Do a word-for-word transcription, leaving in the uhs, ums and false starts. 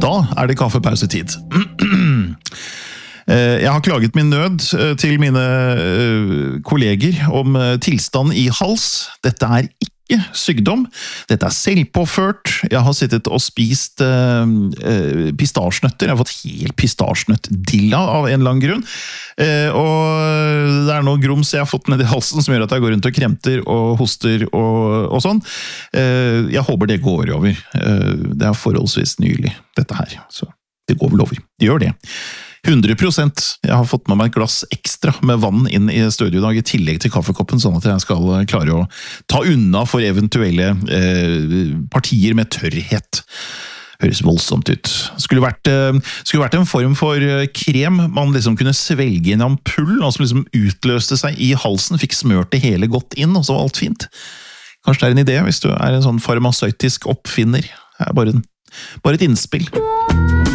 Da er det kaffepausetid. Jeg har klaget min nød til mine kolleger om tilstand i hals. Dette er ikke sykdom. Dette er selvpåført. Jeg har sittet og spist uh, pistasjenøtter. Jeg har fått helt pistasjenøtt-dilla av en eller annen grunn. Uh, og det er noe grums jeg har fått ned i halsen som gjør at jeg går rundt og kremter og hoster og, og sånn. Uh, jeg håper det går over. Uh, det er forholdsvis nylig, dette her. Så det går vel over. Det gjør det. hundre prosent. Jeg har fått med meg et glass ekstra med vann inn i studio i dag, i tillegg til kaffekoppen, sånn at jeg skal klare å ta unna for eventuelle eh, partier med tørrhet. Høres voldsomt ut. Skulle vært, eh, skulle vært en form for krem man liksom kunne svelge i en ampull, og som liksom utløste seg i halsen, fikk smørt det hele godt inn, og så var alt fint. Kanskje det er en idé, hvis du er en sånn farmasøytisk oppfinner. Det er bare, en, bare et innspill.